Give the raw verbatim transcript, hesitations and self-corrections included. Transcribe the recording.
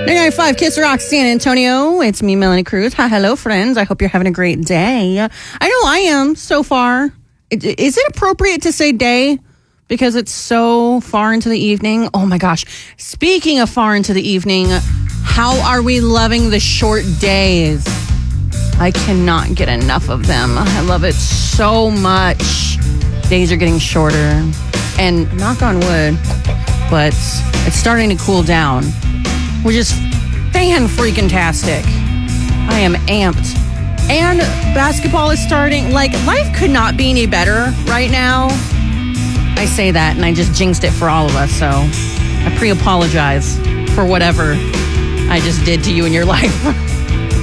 ninety-nine point five Kiss Rock San Antonio. It's me, Melanie Cruz. Hi, hello, friends. I hope you're having a great day. I know I am so far. Is it appropriate to say day? Because it's so far into the evening. Oh my gosh. Speaking of far into the evening, how are we loving the short days? I cannot get enough of them. I love it so much. Days are getting shorter. And knock on wood, but it's starting to cool down, which is fan-freaking-tastic. I am amped. And basketball is starting. Like, life could not be any better right now. I say that, and I just jinxed it for all of us, so I pre-apologize for whatever I just did to you in your life.